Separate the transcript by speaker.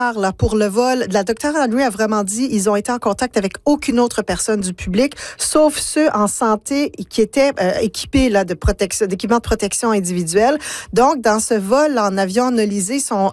Speaker 1: Là, pour le vol, la docteure Henry a vraiment dit ils ont été en contact avec aucune autre personne du public, sauf ceux en santé qui étaient équipés là, d'équipements de protection individuelle. Donc, dans ce vol en avion nolisé,